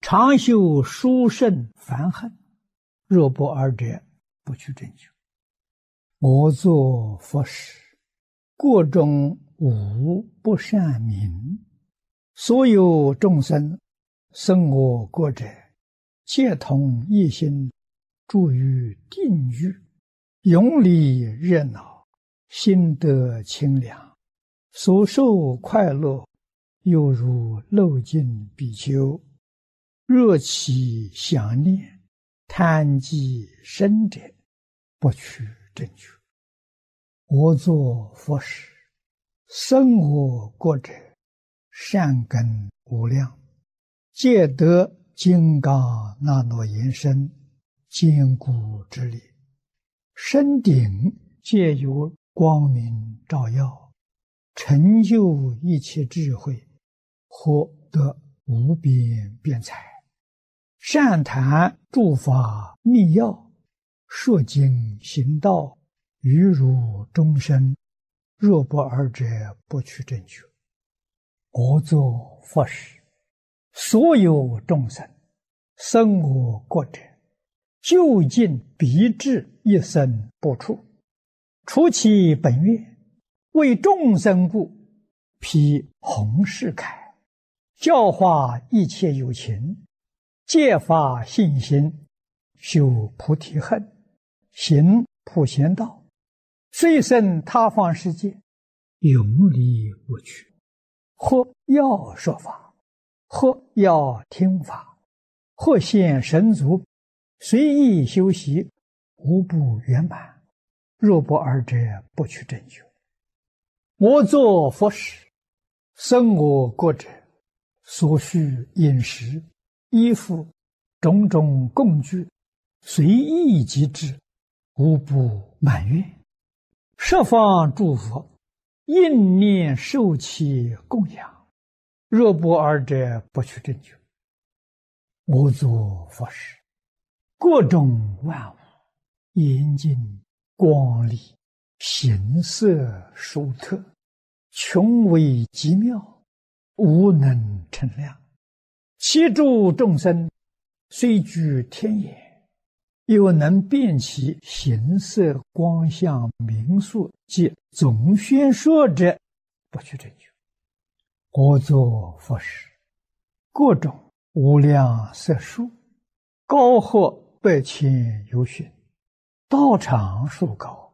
常修殊胜烦恨，若不尔者，不取正觉。我作佛时，过中无不善名，所有众生生我过者，皆同一心，住于定狱，永离热闹，心得清凉，所受快乐，犹如漏尽比丘，若其想念，贪即生者，不取正觉。我作佛时，生我过者，善根无量，皆得金刚那罗延身，坚固之力，身顶皆有光明照耀，成就一切智慧，获得无边辩才，善谈诸法密要，说经行道，于如众生，若不尔者，不取正觉。我作佛时，所有众生生我过者，究竟必至一生不处，除其本愿，为众生故，披弘誓铠，教化一切有情，戒发信心，修菩提恨，行普贤道，虽生他方世界，永离无趣。或要说法，或要听法，或现神足，随意修习，无不圆满。若不尔者，不取正觉。我作佛时，生我过者，所需饮食、衣服、种种供具，随意即至，无不满愿。十方诸佛应念受其供养，若不尔者，不取正觉。我作佛时，各种万物严净光丽，形色殊特，穷微极妙，无能称量。其诸众生虽居天眼，又能辨其形色光相名数及总宣说者，不取正觉。我作佛时，各种无量色数，高或百千由旬，道场数高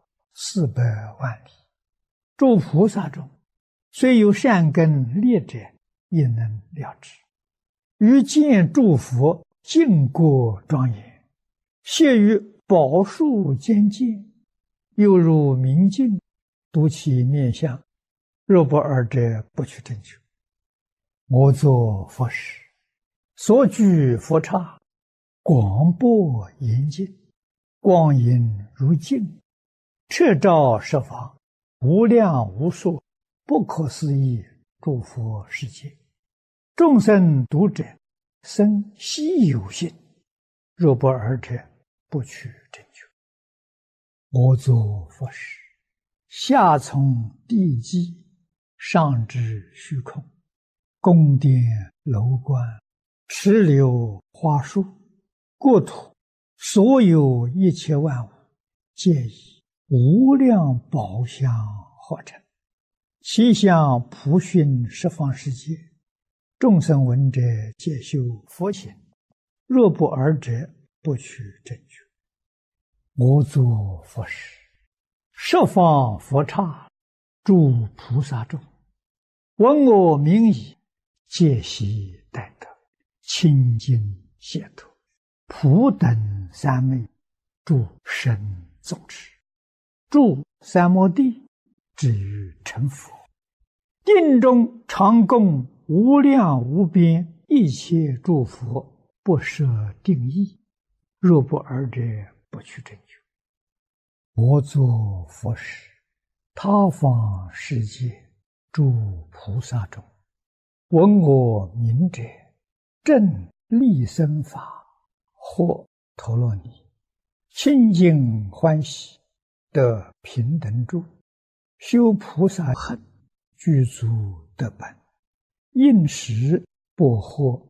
400万里。诸菩萨中，虽有善根劣者，也能了知。于见诸佛净国庄严，谢于宝树间见，犹如明镜，睹其面相，若不尔者，不取正觉。我作佛时，所居佛刹，广博严净，光影如镜，彻照十方，无量无数，不可思议诸佛世界。众生读者，生希有信，若不尔者，不取正觉。我作佛时，下从地基，上至虚空，宫殿楼观，池流花树，国土所有一切万物，皆以无量宝相合成，其相普熏十方世界。众生闻者，皆修佛行，若不尔者，不取正觉。我作佛时，十方佛刹，诸菩萨众，闻我名已，皆悉待得，清净解脱，普等三昧，诸神众持，住三摩地，至于成佛。定中常供无量无边一切诸佛，不设定义，若不尔者，不取正觉。我作佛时，他方世界诸菩萨中，闻我名者，正利生法，或陀罗尼，清净欢喜，得平等住，修菩萨恨，具足得本，应时不惑